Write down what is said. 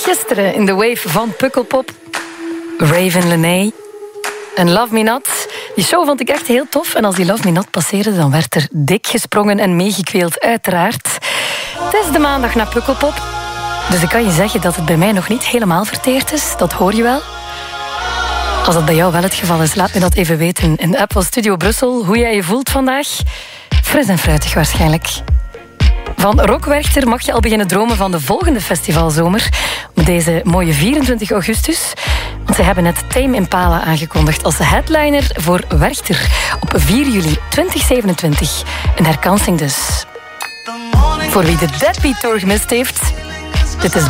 gisteren in de wave van Pukkelpop. Raven Lenae en Love Me Not. Die show vond ik echt heel tof. En als die Love Me Not passeerde, dan werd er dik gesprongen en meegekweeld, uiteraard. Het is de maandag na Pukkelpop. Dus ik kan je zeggen dat het bij mij nog niet helemaal verteerd is. Dat hoor je wel. Als dat bij jou wel het geval is, laat me dat even weten in de app van Studio Brussel. Hoe jij je voelt vandaag. Fris en fruitig waarschijnlijk. Van Rock Werchter mag je al beginnen dromen van de volgende festivalzomer. Op deze mooie 24 augustus. Want ze hebben net Tame Impala aangekondigd als headliner voor Werchter. Op 4 juli 2027. Een herkansing dus. Voor wie de Deadbeat Tour gemist heeft, dit is